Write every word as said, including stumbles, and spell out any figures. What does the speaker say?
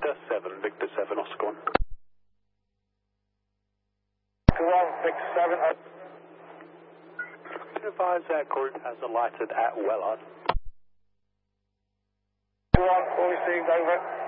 Victor seven, Victor seven, Oscar one. two one, Victor seven, up. Advise that group has alighted at Wellard. two one, all received, over.